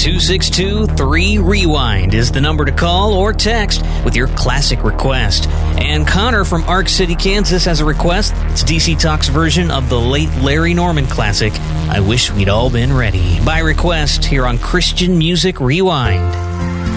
262-3REWIND is the number to call or text with your classic request. And Connor from Ark City, Kansas has a request. It's DC Talk's version of the late Larry Norman classic, I Wish We'd All Been Ready, by request here on Christian Music Rewind.